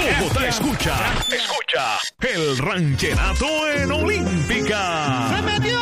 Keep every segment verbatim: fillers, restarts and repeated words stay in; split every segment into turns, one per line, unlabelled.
Bogotá escucha, escucha el ranchenato en Olímpica.
¡Se metió!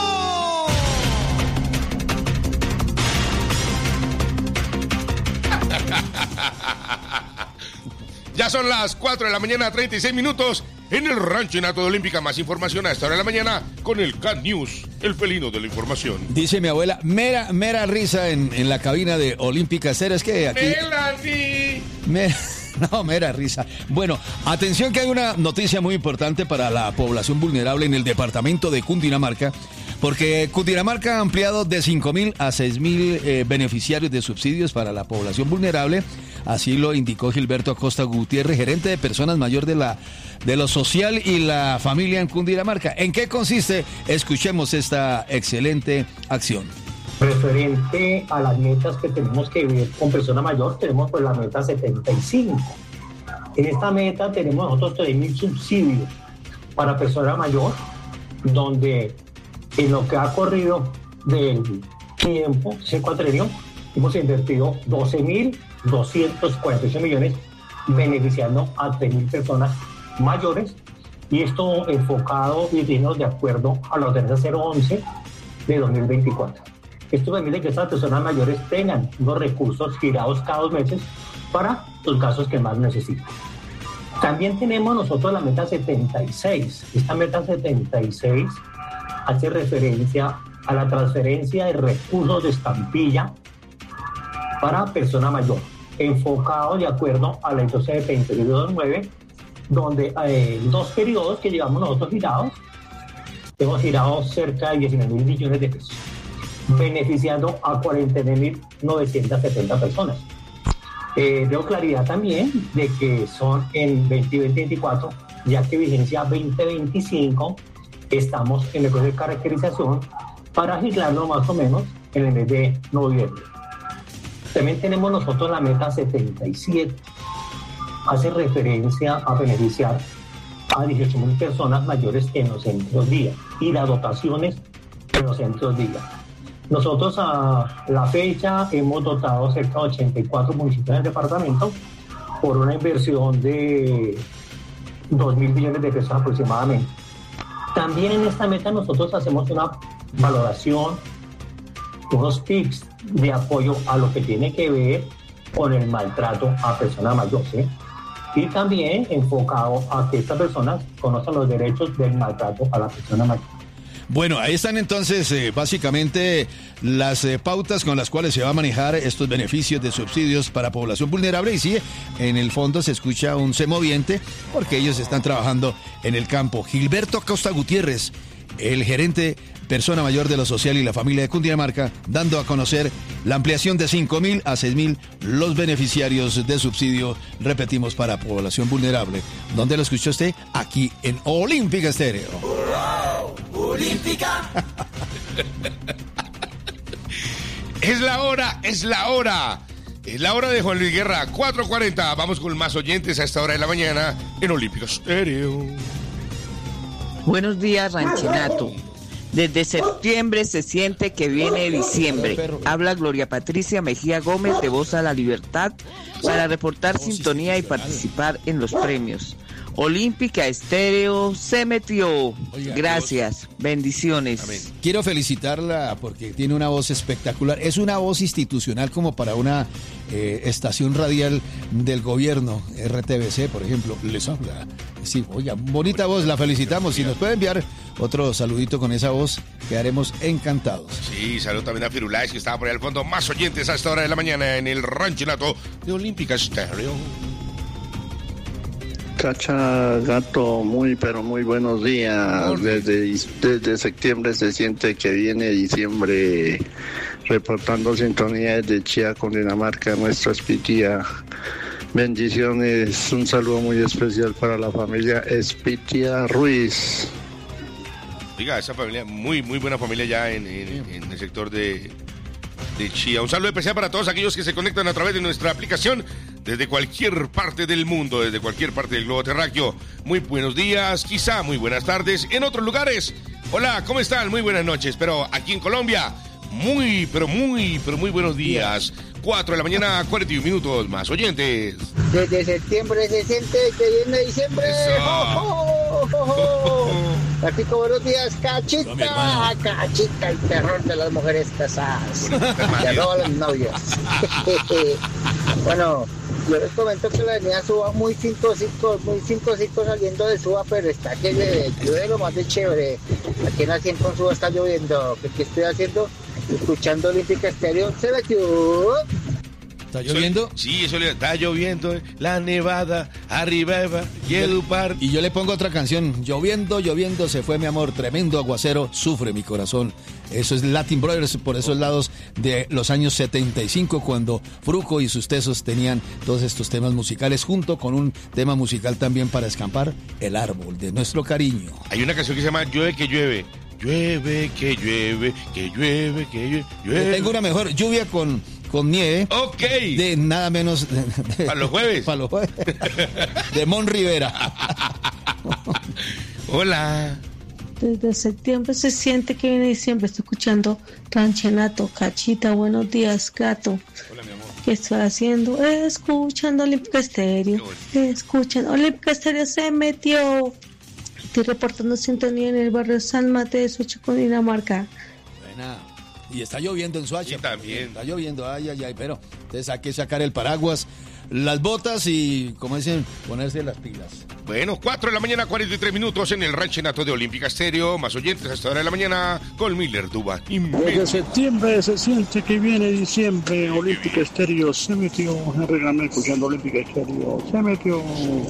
Ya son las cuatro de la mañana, treinta y seis minutos, en el ranchenato de Olímpica. Más información a esta hora de la mañana con el Cat News, el felino de la información.
Dice mi abuela, mera, mera risa en, en la cabina de Olímpica Estéreo. Es que aquí...
¡Melanie!
Mera... No, mera risa. Bueno, atención que hay una noticia muy importante para la población vulnerable en el departamento de Cundinamarca, porque Cundinamarca ha ampliado de cinco mil a seis mil eh, beneficiarios de subsidios para la población vulnerable. Así lo indicó Gilberto Acosta Gutiérrez, gerente de personas mayor de la de lo social y la familia en Cundinamarca. ¿En qué consiste? Escuchemos esta excelente acción.
Referente a las metas que tenemos que ver con persona mayor, tenemos pues la meta setenta y cinco. En esta meta tenemos nosotros tres mil subsidios para persona mayor, donde en lo que ha corrido del tiempo, ese cuatrenio, hemos invertido doce mil doscientos cuarenta y ocho millones beneficiando a tres mil personas mayores, y esto enfocado y dirigido de acuerdo a la ordenanza cero once de dos mil veinticuatro. Esto permite que estas personas mayores tengan los recursos girados cada dos meses para los casos que más necesitan. También tenemos nosotros la meta setenta y seis. Esta meta setenta y seis hace referencia a la transferencia de recursos de estampilla para persona mayor, enfocado de acuerdo a la industria de pensiones de dos mil nueve, donde eh, dos periodos que llevamos nosotros girados, hemos girado cerca de diecinueve mil millones de pesos, beneficiando a cuarenta y nueve mil novecientas setenta personas. Eh, veo claridad también de que son en veinte veinticuatro, ya que vigencia veinte veinticinco, estamos en el proceso de caracterización para agitarlo más o menos en el mes de noviembre. También tenemos nosotros la meta setenta y siete, hace referencia a beneficiar a dieciocho mil personas mayores en los centros día y las dotaciones en los centros día. Nosotros a la fecha hemos dotado cerca de ochenta y cuatro municipios del departamento por una inversión de dos mil millones de pesos aproximadamente. También en esta meta nosotros hacemos una valoración, unos tips de apoyo a lo que tiene que ver con el maltrato a personas mayores, ¿sí? Y también enfocado a que estas personas conozcan los derechos del maltrato a la persona mayor.
Bueno, ahí están entonces eh, básicamente las eh, pautas con las cuales se va a manejar estos beneficios de subsidios para población vulnerable, y sí, en el fondo se escucha un semoviente porque ellos están trabajando en el campo. Gilberto Acosta Gutiérrez, el gerente persona mayor de lo social y la familia de Cundinamarca, dando a conocer la ampliación de cinco mil a seis mil los beneficiarios de subsidio, repetimos, para población vulnerable. ¿Dónde lo escuchó usted? Aquí en Olímpica Estéreo.
Olímpica.
Es la hora, es la hora. Es la hora de Juan Luis Guerra, cuatro cuarenta. Vamos con más oyentes a esta hora de la mañana en Olímpica Estéreo.
Buenos días, Ranchenato. Desde septiembre se siente que viene diciembre. Habla Gloria Patricia Mejía Gómez de Voz a la Libertad para reportar sintonía y participar en los premios. Olímpica Estéreo se metió. Gracias, bendiciones.
Amén. Quiero felicitarla porque tiene una voz espectacular. Es una voz institucional como para una eh, estación radial del gobierno, R T V C, por ejemplo. Les habla. Sí, oiga, bonita voz, la felicitamos. Si nos puede enviar otro saludito con esa voz, quedaremos encantados.
Sí, saludo también a Firulais, que estaba por ahí al fondo. Más oyentes a esta hora de la mañana en el ranchenato de Olímpica Estéreo.
Cacha Gato, muy pero muy buenos días. Desde, desde septiembre se siente que viene diciembre. Reportando sintonía desde Chía, Cundinamarca, nuestra Espitia. Bendiciones, un saludo muy especial para la familia Espitia Ruiz.
Diga, esa familia, muy muy buena familia ya en, en, en el sector de, de Chía. Un saludo especial para todos aquellos que se conectan a través de nuestra aplicación desde cualquier parte del mundo, desde cualquier parte del globo terráqueo. Muy buenos días, quizá muy buenas tardes en otros lugares. Hola, ¿cómo están? Muy buenas noches, pero aquí en Colombia, Muy, pero muy, pero muy buenos días. cuatro de la mañana, cuarenta y un minutos más. Oyentes.
Desde septiembre se siente que viene diciembre. ¡Oh, oh, oh, oh! Aquí como buenos días, Cachita. No, Cachita, el terror de las mujeres casadas. Que roban los novios. Bueno, yo les comento que la avenida Suba muy cinco cinco, muy cinco cinco saliendo de Suba, pero está que llueve, llueve lo más de chévere. Aquí en la cien con Suba está lloviendo. ¿Qué, qué estoy haciendo? Escuchando Olímpica Estéreo. ¿Se ve que
¿Está lloviendo?
Eso, sí, eso le, está lloviendo. Eh. La nevada, arriba, Yedupar.
Y yo le pongo otra canción. Lloviendo, lloviendo, se fue mi amor. Tremendo aguacero, sufre mi corazón. Eso es Latin Brothers por esos lados de los años setenta y cinco, cuando Fruco y sus tesos tenían todos estos temas musicales, junto con un tema musical también para escampar, El árbol de nuestro cariño.
Hay una canción que se llama Llueve que llueve. Llueve que llueve, que llueve, que llueve. llueve.
Tengo una mejor, lluvia con, con nieve.
Ok.
De nada menos. De, de,
para los jueves.
Para los jueves. De Mon Rivera.
Hola.
Desde septiembre se siente que viene diciembre. Estoy escuchando Ranchenato. Cachita, buenos días, gato.
Hola, mi amor.
¿Qué estoy haciendo? Escuchando Olímpica Estéreo. Escuchan. Olímpica Estéreo se metió. Estoy reportando sintonía en el barrio San Mateo de Soacha, Dinamarca.
Buena. Y está lloviendo en Soacha.
Sí, también.
Está lloviendo, ay, ay, ay. Pero entonces hay que sacar el paraguas, las botas y, como dicen, ponerse las pilas.
Bueno, cuatro de la mañana, cuarenta y tres minutos en el Ranchenato de Olímpica Estéreo. Más oyentes hasta hora de la mañana con Miller Duba.
Desde septiembre se siente que viene diciembre. Olímpica Estéreo se metió. Henry Ramírez escuchando Olímpica Estéreo. Se metió.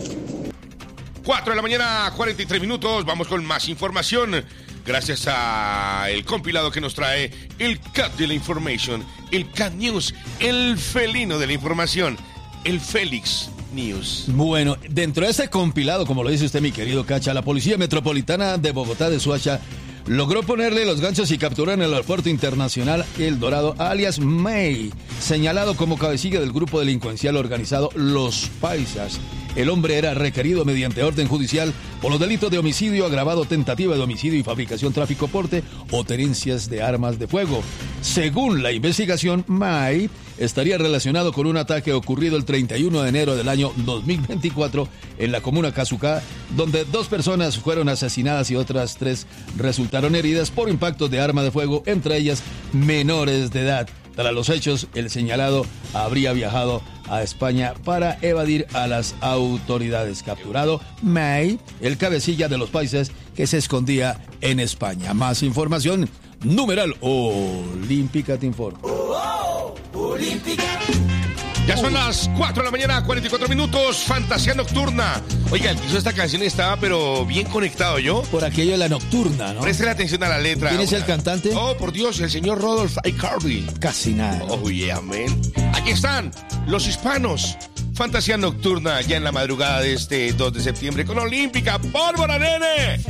cuatro de la mañana, cuarenta y tres minutos. Vamos con más información. Gracias a el compilado que nos trae el Cat de la Information, el Cat News, el felino de la información, el Félix News.
Bueno, dentro de ese compilado, como lo dice usted, mi querido Cacha, la Policía Metropolitana de Bogotá de Soacha logró ponerle los ganchos y capturar en el aeropuerto internacional El Dorado, alias May, señalado como cabecilla del grupo delincuencial organizado Los Paisas. El hombre era requerido mediante orden judicial por los delitos de homicidio agravado, tentativa de homicidio y fabricación, tráfico, porte o tenencias de armas de fuego. Según la investigación, May estaría relacionado con un ataque ocurrido el treinta y uno de enero del año dos mil veinticuatro en la comuna Casucá, donde dos personas fueron asesinadas y otras tres resultaron heridas por impactos de arma de fuego, entre ellas menores de edad. Tras los hechos, el señalado habría viajado a España para evadir a las autoridades. Capturado May, el cabecilla de los países que se escondía en España. Más información, numeral Olímpica te informa.
Oh, oh, Olímpica.
Ya son las cuatro de la mañana, cuarenta y cuatro minutos, Fantasía Nocturna. Oiga, el que hizo esta canción estaba pero bien conectado, ¿yo?
Por aquello de la nocturna, ¿no?
Preste atención a la letra.
¿Quién es el cantante?
Oh, por Dios, el señor Rodolph Icardi.
Casi nada.
Oh, yeah, man. Aquí están los hispanos. Fantasía Nocturna, ya en la madrugada de este dos de septiembre con Olímpica. ¡Pólvora, nene!